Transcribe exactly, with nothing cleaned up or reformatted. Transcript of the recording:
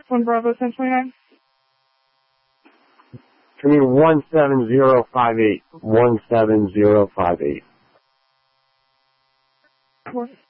one Bravo ten twenty-nine. Give me one seven zero five eight. one seven zero five eight. Of course.